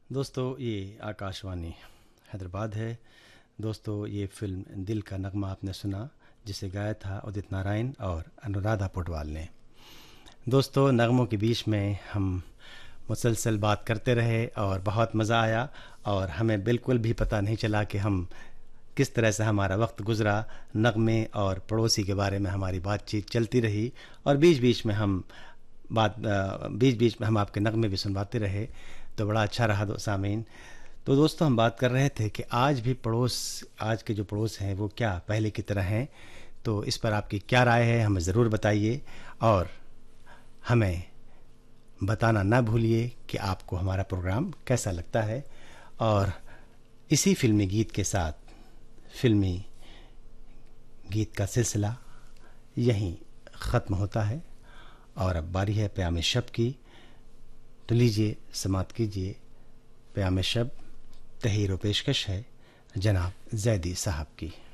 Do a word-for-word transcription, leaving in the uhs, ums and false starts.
दोस्तों ये आकाशवाणी हैदराबाद है। दोस्तों ये फ़िल्म दिल का नगमा आपने सुना, जिसे गाया था उदित नारायण और अनुराधा पौडवाल ने। दोस्तों नगमों के बीच में हम मुसलसल बात करते रहे और बहुत मज़ा आया और हमें बिल्कुल भी पता नहीं चला कि हम किस तरह से हमारा वक्त गुज़रा। नगमे और पड़ोसी के बारे में हमारी बातचीत चलती रही और बीच बीच में हम बात बीच बीच में हम आपके नगमे भी सुनवाते रहे, तो बड़ा अच्छा रहा दो सामीन। तो दोस्तों हम बात कर रहे थे कि आज भी पड़ोस आज के जो पड़ोस हैं वो क्या पहले की तरह हैं। तो इस पर आपकी क्या राय है हमें ज़रूर बताइए और हमें बताना ना भूलिए कि आपको हमारा प्रोग्राम कैसा लगता है। और इसी फिल्मी गीत के साथ फिल्मी गीत का सिलसिला यहीं ख़त्म होता है और अब बारी है प्याम शब की। तो लीजिए समाप्त कीजिए प्याम शब। तहीर व पेशकश है जनाब जैदी साहब की।